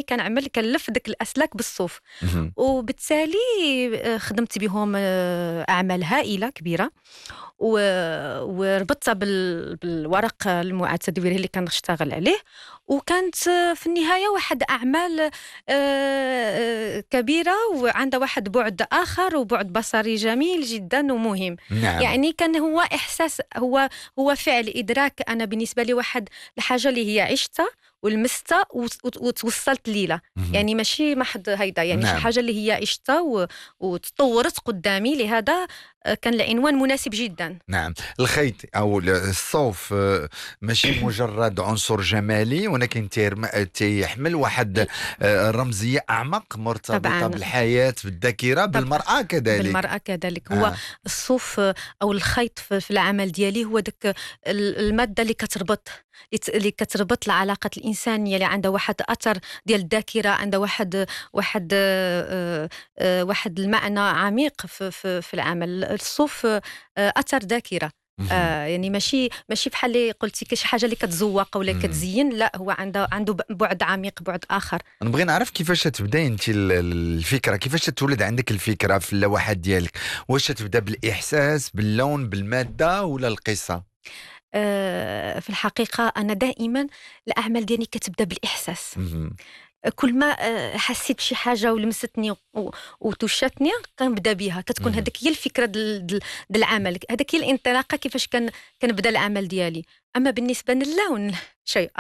كنعمل كنلف داك الاسلاك بالصوف. مهم. وبالتالي خدمت بهم اعمال هائله كبيره، وربطتها بالورق المعاد تدويره اللي كنشتغل عليه. وكانت في النهايه واحد اعمال كبيره، وعندها واحد بعد اخر وبعد بصري جميل جدا ومهم. نعم. يعني كان هو احساس، هو فعل ادراك. انا بالنسبه لي واحد الحاجه اللي هي عشتها ولمستها وتوصلت ليلة. مهم. يعني ماشي محض هيدا، يعني شي نعم. حاجة اللي هي عشتها وتطورت قدامي. لهذا كان العنوان مناسب جدا. نعم. الخيط أو الصوف ماشي مجرد عنصر جمالي، ولكن تيحمل واحد رمزية أعمق مرتبطة طبعا بالحياة، بالذاكرة، بالمرأة كذلك. بالمرأة كذلك. هو الصوف أو الخيط في العمل ديالي هو داك المادة اللي كتربط العلاقة الإنسانية، اللي عندها واحد أثر ديال الذاكرة، عندها واحد المعنى عميق في العمل. الصوف أثر ذاكرة. يعني ماشي بحال اللي قلتي كشي حاجه اللي كتزوق ولا كتزين، لا، هو عنده بعد عميق، بعد اخر. نبغي نعرف كيفاش تبداي انت الفكره، كيفاش تولد عندك الفكره في اللوحات ديالك؟ واش تبدا بالاحساس، باللون، بالماده، ولا القصه؟ في الحقيقه انا دائما الاعمال ديالي كتبدا بالاحساس. مهم. كل ما حسيت بشي حاجه ولمستني وتوشتني كنبدا بها. كتكون مهم. هذيك هي الفكره ديال العمل، هذيك هي الانطلاقه كيفاش كنبدا العمل ديالي. اما بالنسبه للون شيء